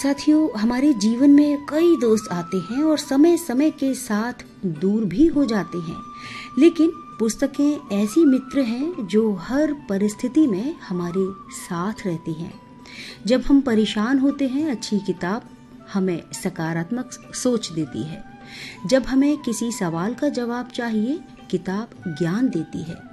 साथियों, हमारे जीवन में कई दोस्त आते हैं और समय समय के साथ दूर भी हो जाते हैं, लेकिन पुस्तकें ऐसी मित्र हैं जो हर परिस्थिति में हमारे साथ रहती हैं। जब हम परेशान होते हैं, अच्छी किताब हमें सकारात्मक सोच देती है। जब हमें किसी सवाल का जवाब चाहिए, किताब ज्ञान देती है।